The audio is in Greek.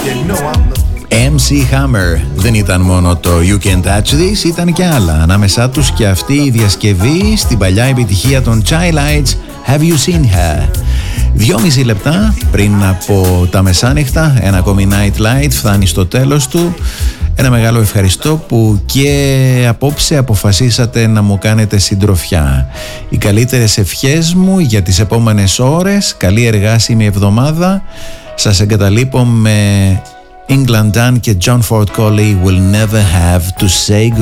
MC Hammer. Δεν ήταν μόνο το You Can't Touch This, ήταν και άλλα. Ανάμεσά τους και αυτή η διασκευή στην παλιά επιτυχία των Chi-Lites, Have You Seen Her. 2,5 λεπτά πριν από τα μεσάνυχτα, ένα ακόμη Night Light φτάνει στο τέλος του. Ένα μεγάλο ευχαριστώ που και απόψε αποφασίσατε να μου κάνετε συντροφιά. Οι καλύτερες ευχές μου για τις επόμενες ώρες. Καλή εργάσιμη εβδομάδα. Σας εγκαταλείπω με England Dan και John Ford Coley, Will Never Have to Say Goodbye.